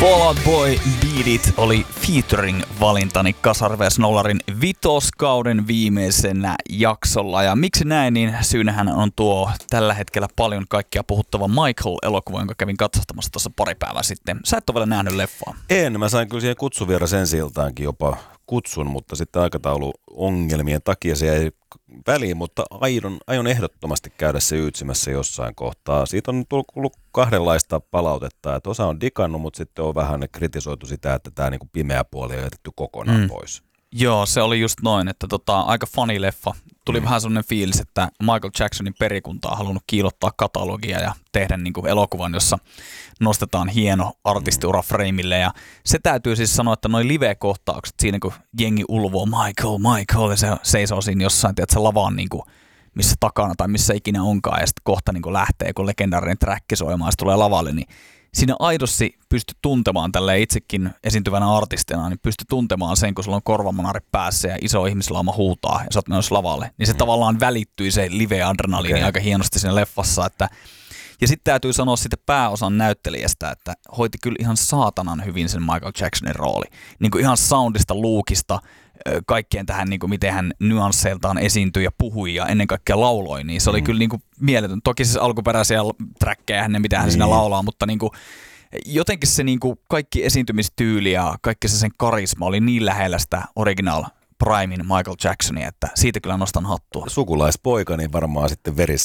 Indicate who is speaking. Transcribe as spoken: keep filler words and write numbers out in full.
Speaker 1: Fall Out Boy Beat It oli featuring-valintani Kasarves-Nollarin vitoskauden viimeisenä jaksolla. Ja miksi näin, niin syynähän on tuo tällä hetkellä paljon kaikkia puhuttava Michael-elokuva, jonka kävin katsomassa tuossa pari päivää sitten. Sä et ole vielä nähnyt leffaa.
Speaker 2: En, mä sain kyllä siihen kutsuvieras ensi iltaankin jopa kutsun, mutta sitten aikatauluongelmien takia se ei väliin, mutta aion, aion ehdottomasti käydä se yytsimässä jossain kohtaa. Siitä on tullut kahdenlaista palautetta, että osa on digannut, mutta sitten on vähän kritisoitu sitä, että tämä niinku pimeä puoli on jätetty kokonaan mm. pois.
Speaker 1: Joo, se oli just noin, että tota, aika funny leffa. Tuli mm. vähän sellainen fiilis, että Michael Jacksonin perikunta on halunnut kiilottaa katalogia ja tehdä niin kuin elokuvan, jossa nostetaan hieno artistiura frameille. Ja se täytyy siis sanoa, että noi live-kohtaukset siinä, kun jengi ulvoo Michael, Michael, ja se seisoo siinä jossain, tiedätkö, lavaan niin kuin missä takana tai missä ikinä onkaan, ja sitten kohta niin kuin lähtee, kun legendaarinen träkki soimaan, ja se tulee lavalle, niin siinä aidosti pystyi tuntemaan tälleen itsekin esiintyvänä artistina, niin pystyi tuntemaan sen, kun sulla on korvamonari päässä ja iso ihmislauma huutaa ja sä oot menossa lavalle. Niin se mm. tavallaan välittyi se live-adrenaliini okay. aika hienosti siinä leffassa. Että ja sitten täytyy sanoa sitten pääosan näyttelijästä, että hoiti kyllä ihan saatanan hyvin sen Michael Jacksonin rooli. Niin kuin ihan soundista, luukista, kaikkeen tähän, niin kuin miten hän nyansseiltaan esiintyi ja puhui ja ennen kaikkea lauloi, niin se oli mm. kyllä niin kuin mieletön. Toki siis alkuperäisiä träkkejä, ne mitä hän niin. siinä laulaa, mutta niin kuin, jotenkin se niin kuin kaikki esiintymistyyli ja kaikki se sen karisma oli niin lähellä sitä original primin Michael Jacksonia, että siitä kyllä nostan hattua.
Speaker 2: Sukulaispoika, niin varmaan sitten verissä